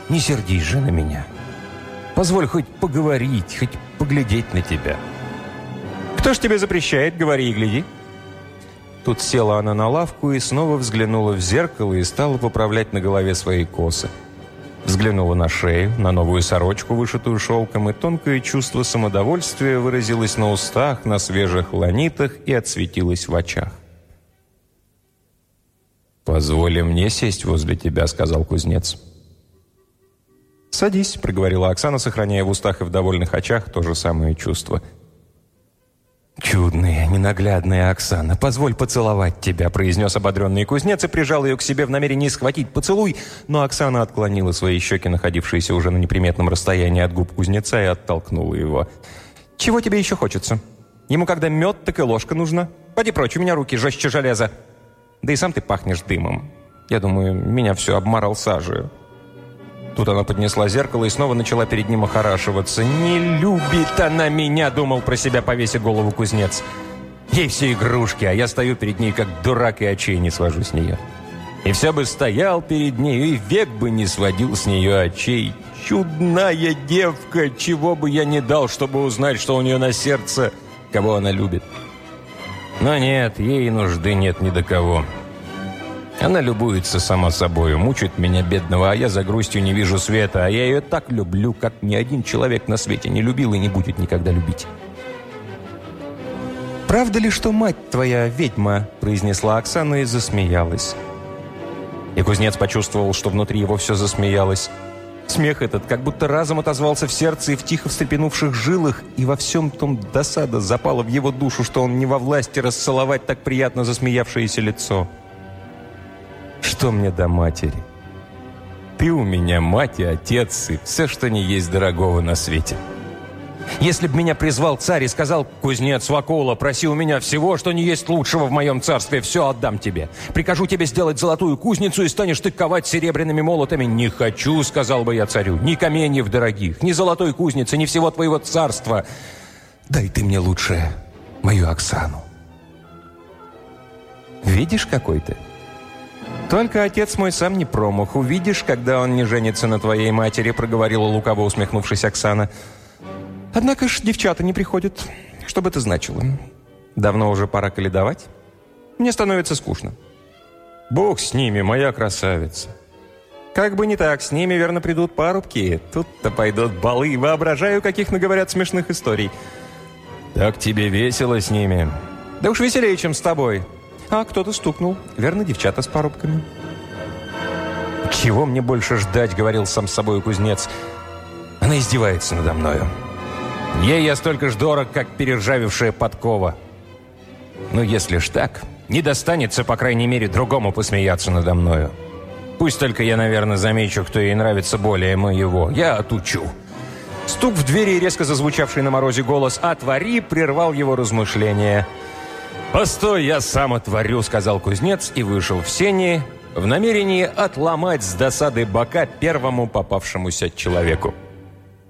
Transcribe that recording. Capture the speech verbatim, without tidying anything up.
Не сердись же на меня. Позволь хоть поговорить, хоть поглядеть на тебя». «Кто ж тебе запрещает? Говори и гляди». Тут села она на лавку и снова взглянула в зеркало и стала поправлять на голове свои косы. Взглянула на шею, на новую сорочку, вышитую шелком, и тонкое чувство самодовольствия выразилось на устах, на свежих ланитах и отсветилось в очах. «Позволь мне сесть возле тебя», — сказал кузнец. «Садись», — проговорила Оксана, сохраняя в устах и в довольных очах то же самое чувство. «Чудная, ненаглядная Оксана, позволь поцеловать тебя», — произнес ободренный кузнец и прижал ее к себе в намерении схватить поцелуй, но Оксана отклонила свои щеки, находившиеся уже на неприметном расстоянии от губ кузнеца, и оттолкнула его. «Чего тебе еще хочется? Ему когда мед, так и ложка нужна. Поди прочь, у меня руки жестче железа. Да и сам ты пахнешь дымом. Я думаю, меня все обморал сажей». Тут она поднесла зеркало и снова начала перед ним охорашиваться. «Не любит она меня!» — думал про себя, повесив голову кузнец. «Ей все игрушки, а я стою перед ней, как дурак, и очей не свожу с нее. И все бы стоял перед нею, и век бы не сводил с нее очей. Чудная девка, чего бы я не дал, чтобы узнать, что у нее на сердце, кого она любит. Но нет, ей нужды нет ни до кого. Она любуется сама собою, мучает меня, бедного, а я за грустью не вижу света, а я ее так люблю, как ни один человек на свете не любил и не будет никогда любить». «Правда ли, что мать твоя ведьма?» – произнесла Оксана и засмеялась. И кузнец почувствовал, что внутри его все засмеялось. Смех этот как будто разом отозвался в сердце и в тихо встрепенувших жилах, и во всем том досада запала в его душу, что он не во власти расцеловать так приятно засмеявшееся лицо. «Что мне до матери? Ты у меня мать и отец, и все, что не есть дорогого на свете. Если б меня призвал царь и сказал: кузнец Вакула, проси у меня всего, что не есть лучшего в моем царстве, все отдам тебе. Прикажу тебе сделать золотую кузницу, и станешь ты ковать серебряными молотами. Не хочу, сказал бы я царю, ни каменьев дорогих, ни золотой кузницы, ни всего твоего царства. Дай ты мне лучше мою Оксану». «Видишь, какой ты? Только отец мой сам не промах. Увидишь, когда он не женится на твоей матери», — проговорила лукаво усмехнувшись Оксана. «Однако ж девчата не приходят. Что бы это значило? Давно уже пора каледовать? Мне становится скучно». «Бог с ними, моя красавица». «Как бы не так, с ними, верно, придут парубки. Тут-то пойдут балы. Воображаю, каких наговорят смешных историй». «Так тебе весело с ними?» «Да уж веселее, чем с тобой». «А кто-то стукнул. Верно, девчата с парубками». «Чего мне больше ждать?» — говорил сам с собой кузнец. «Она издевается надо мною. Ей я столько ж дорог, как перержавившая подкова. Ну, если ж так, не достанется, по крайней мере, другому посмеяться надо мною. Пусть только я, наверное, замечу, кто ей нравится более моего. Я отучу». Стук в двери и резко зазвучавший на морозе голос «Отвори!» прервал его размышления. «Постой, я сам отворю», — сказал кузнец и вышел в сени в намерении отломать с досады бока первому попавшемуся человеку.